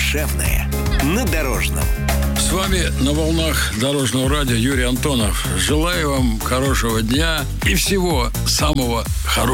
душевное на Дорожном. С вами на волнах Дорожного радио Юрий Антонов. Желаю вам хорошего дня и всего самого хорошего.